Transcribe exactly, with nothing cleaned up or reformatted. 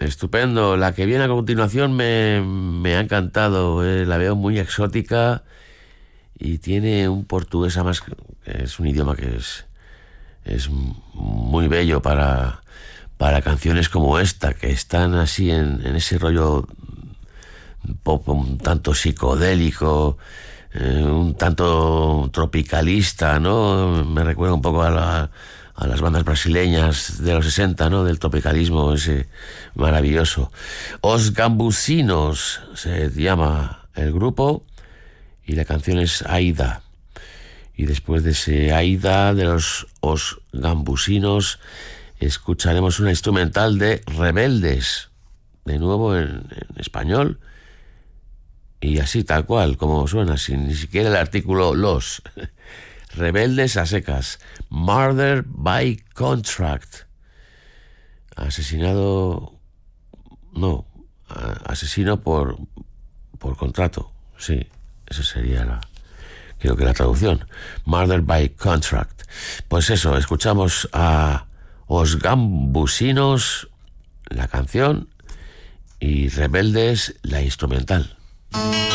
Estupendo. La que viene a continuación me, me ha encantado. Eh. La veo muy exótica y tiene un portugués, además, es un idioma que es, es muy bello para, para canciones como esta, que están así en, en ese rollo pop un tanto psicodélico, eh, un tanto tropicalista, ¿no? Me recuerda un poco a la... a las bandas brasileñas de los sesenta, ¿no? Del tropicalismo ese maravilloso. Os Gambusinos se llama el grupo y la canción es Aida. Y después de ese Aida de los Os Gambusinos escucharemos una instrumental de Rebeldes, de nuevo en, en español y así tal cual como suena, sin ni siquiera el artículo los. Rebeldes a secas. Murder by Contract. Asesinado... No. Asesino por... por contrato. Sí, esa sería la... creo que la traducción. Murder by Contract. Pues eso, escuchamos a Os Gambusinos, la canción, y Rebeldes, la instrumental.